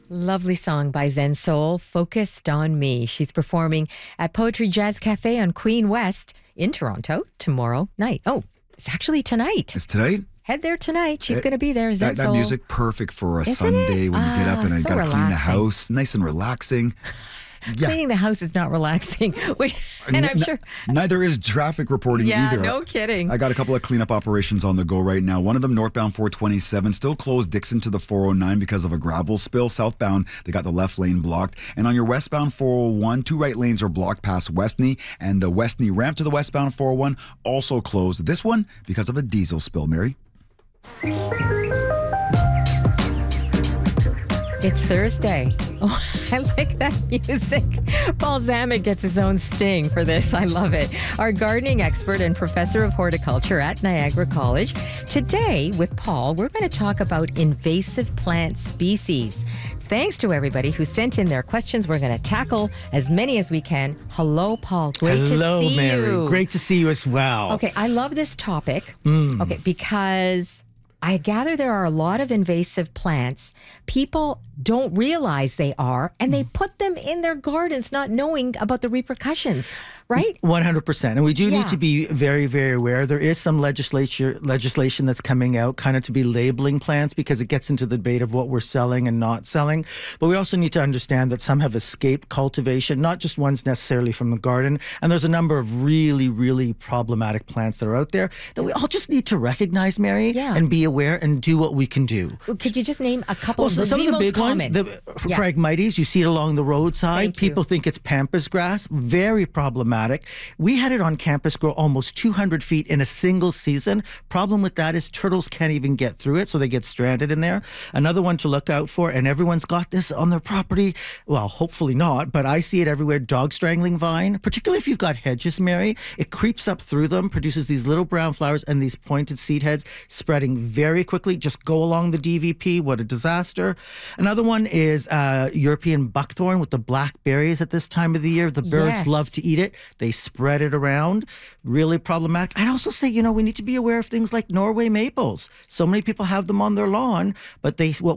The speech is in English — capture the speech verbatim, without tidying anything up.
Lovely song by Zen Soul, Focused on Me. She's performing at Poetry Jazz Cafe on Queen West in Toronto tomorrow night. Oh, it's actually tonight. It's tonight? Head there tonight. She's It- going to be there. Zen That, that Soul. music, perfect for a Isn't Sunday it? when you get up Ah, and you so got to clean the relaxing. house. Nice and relaxing. Yeah. Cleaning the house is not relaxing. Wait, and I'm N- sure. Neither is traffic reporting Yeah, either. no kidding. I got a couple of cleanup operations on the go right now. One of them northbound four twenty-seven, still closed Dixon to the four oh nine because of a gravel spill. Southbound, they got the left lane blocked. And on your westbound four oh one, two right lanes are blocked past Westney, and the Westney ramp to the westbound four oh one also closed. This one because of a diesel spill, Mary. It's Thursday. Oh, I like that music. Paul Zammit gets his own sting for this. I love it. Our gardening expert and professor of horticulture at Niagara College. Today, with Paul, we're going to talk about invasive plant species. Thanks to everybody who sent in their questions. We're going to tackle as many as we can. Hello, Paul. Great Hello, to see Mary. you. Great to see you as well. Okay, I love this topic. Mm. Okay, because I gather there are a lot of invasive plants. People don't realize they are, and they put them in their gardens not knowing about the repercussions, right? one hundred percent. And we do Yeah. need to be very, very aware. There is some legislature legislation that's coming out kind of to be labeling plants because it gets into the debate of what we're selling and not selling. But we also need to understand that some have escaped cultivation, not just ones necessarily from the garden. And there's a number of really, really problematic plants that are out there that we all just need to recognize, Mary, Yeah. and be aware and do what we can do. Could you just name a couple Well, of so the, some the of the most big common? ones, the Yeah. Phragmites, you see it along the roadside. Thank you. People think it's pampas grass, very problematic. We had it on campus grow almost two hundred feet in a single season. Problem with that is turtles can't even get through it, so they get stranded in there. Another one to look out for, and everyone's got this on their property. Well, hopefully not, but I see it everywhere. Dog strangling vine, particularly if you've got hedges, Mary. It creeps up through them, produces these little brown flowers and these pointed seed heads spreading very quickly. Just go along the D V P. What a disaster. Another one is uh, European buckthorn with the black berries at this time of the year. The birds Yes. love to eat it. They spread it around. Really problematic. I'd also say, you know, we need to be aware of things like Norway maples. So many people have them on their lawn, but they what